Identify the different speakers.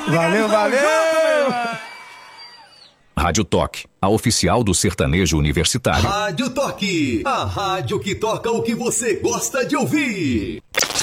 Speaker 1: Valeu, valeu!
Speaker 2: Rádio Toque, a oficial do sertanejo universitário.
Speaker 3: Rádio Toque, a rádio que toca o que você gosta de ouvir.